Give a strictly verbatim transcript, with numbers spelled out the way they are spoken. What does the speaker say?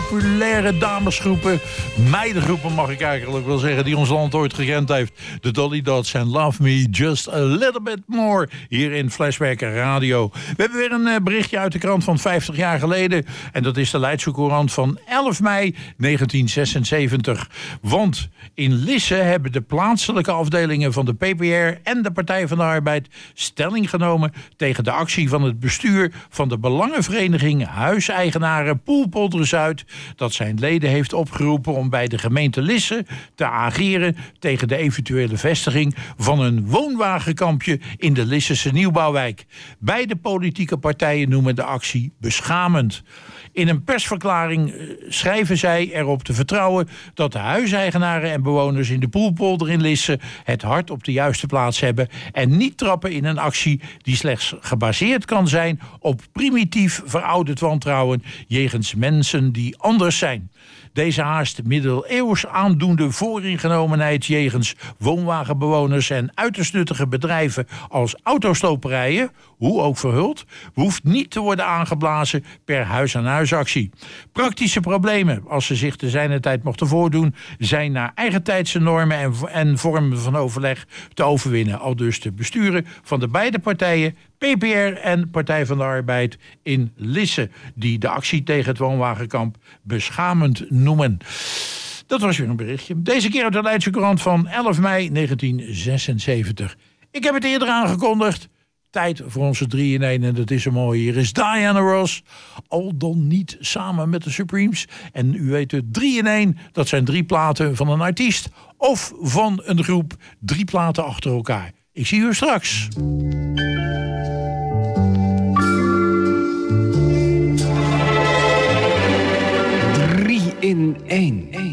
populaire damesgroepen, meidengroepen mag ik eigenlijk wel zeggen, die ons land ooit gekend heeft. De Dolly Dots en Love Me Just a Little Bit More, hier in Flashback Radio. We hebben weer een uh, berichtje uit de krant van vijftig jaar geleden. En dat is de Leidse Courant van elf mei negentien zesenzeventig. Want in Lisse hebben de plaatselijke afdelingen van de P P R en de Partij van de Arbeid stelling genomen tegen de actie van het bestuur van de Belangenvereniging Huiseigenaren Poelpolder Zuid, dat zijn leden heeft opgeroepen om bij de gemeente Lisse te ageren tegen de eventuele vestiging van een woonwagenkampje in de Lissese nieuwbouwwijk. Beide politieke partijen noemen de actie beschamend. In een persverklaring schrijven zij erop te vertrouwen dat de huiseigenaren en bewoners in de Poelpolder in Lisse het hart op de juiste plaats hebben en niet trappen in een actie die slechts gebaseerd kan zijn op primitief verouderd wantrouwen jegens mensen die anders zijn. Deze haast middeleeuws aandoende vooringenomenheid jegens woonwagenbewoners en uiterst nuttige bedrijven als autostoperijen, hoe ook verhuld, hoeft niet te worden aangeblazen per huis-aan-huis-actie. Praktische problemen, als ze zich te zijner tijd mochten voordoen, zijn naar eigentijdse normen en, en vormen van overleg te overwinnen. Aldus de besturen van de beide partijen, P P R en Partij van de Arbeid in Lisse, die de actie tegen het woonwagenkamp beschamend noemen. Dat was weer een berichtje. Deze keer uit de Leidse Courant van elf mei negentien zesenzeventig. Ik heb het eerder aangekondigd. Tijd voor onze drie in één en dat is een mooie. Hier is Diana Ross, al dan niet samen met de Supremes. En u weet het, drie in één, dat zijn drie platen van een artiest of van een groep. Drie platen achter elkaar. Ik zie u straks. drie in één.